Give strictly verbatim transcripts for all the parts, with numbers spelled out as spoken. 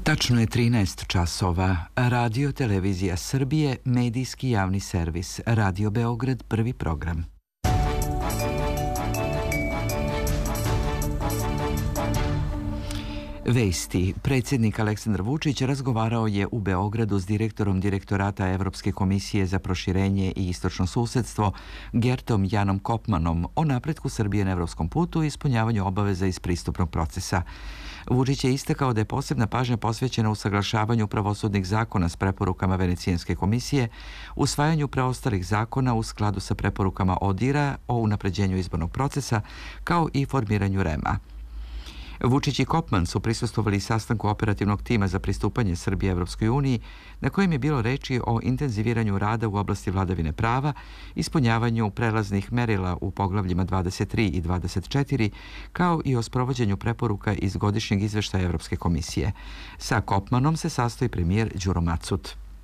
Tačno je trinaest časova. Radio Televizija Srbije, medijski javni servis. Radio Beograd, prvi program. Vesti. Predsjednik Aleksandar Vučić razgovarao je u Beogradu s direktorom Direktorata Evropske komisije za proširenje i istočno susedstvo Gertom Janom Kopmanom o napretku Srbije na evropskom putu i ispunjavanju obaveza iz pristupnog procesa. Vučić je istakao da je posebna pažnja posvećena usaglašavanju pravosudnih zakona s preporukama Venecijanske komisije, usvajanju preostalih zakona u skladu sa preporukama ODIR-a o unapređenju izbornog procesa, kao i formiranju REM-a. Vučić i Kopman su prisustvovali sastanku operativnog tima za pristupanje Srbije Evropskoj uniji, na kojem je bilo reči o intenziviranju rada u oblasti vladavine prava, ispunjavanju prelaznih merila u poglavljima dvadeset tri i dvadeset četiri, kao i o sprovođenju preporuka iz godišnjeg izveštaja Evropske komisije. Sa Kopmanom se sastoji premijer Đuro Macut.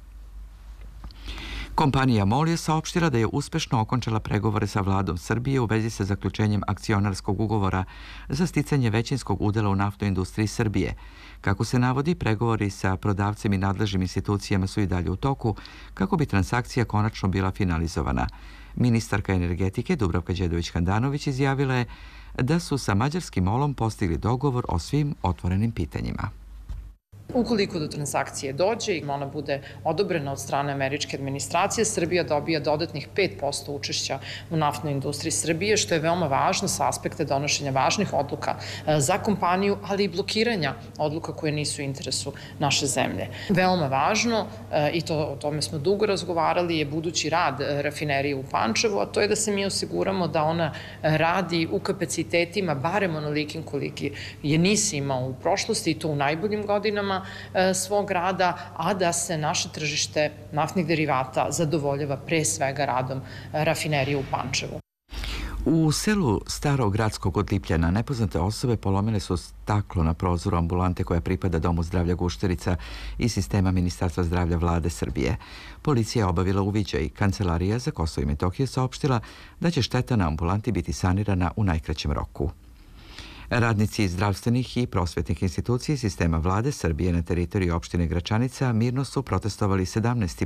Kompanija MOL je saopštila da je uspešno okončala pregovore sa vladom Srbije u vezi sa zaključenjem akcionarskog ugovora za sticanje većinskog udela u naftnoj industriji Srbije. Kako se navodi, pregovori sa prodavcem i nadležnim institucijama su i dalje u toku, kako bi transakcija konačno bila finalizovana. Ministarka energetike Dubravka Đedović-Handanović izjavila je da su sa mađarskim MOL-om postigli dogovor o svim otvorenim pitanjima. Ukoliko do transakcije dođe i ona bude odobrena od strane američke administracije, Srbija dobija dodatnih pet posto učešća u naftnoj industriji Srbije, što je veoma važno sa aspekta donošenja važnih odluka za kompaniju, ali i blokiranja odluka koje nisu u interesu naše zemlje. Veoma važno, i to, o tome smo dugo razgovarali, je budući rad rafinerije u Pančevu, a to je da se mi osiguramo da ona radi u kapacitetima barem onolikim koliki je NIS imao u prošlosti, i to u najboljim godinama svog rada, a da se naše tržište naftnih derivata zadovoljava pre svega radom rafinerije u Pančevu. U selu Starog Gradskog kod Lipljana nepoznate osobe polomile su staklo na prozoru ambulante koja pripada Domu zdravlja Gušterica i sistema Ministarstva zdravlja Vlade Srbije. Policija je obavila uviđaj. Kancelarija za Kosovo i Metohiju saopštila da će šteta na ambulanti biti sanirana u najkraćem roku. Radnici zdravstvenih i prosvetnih institucija i sistema Vlade Srbije na teritoriji opštine Gračanica mirno su protestovali sedamnaesti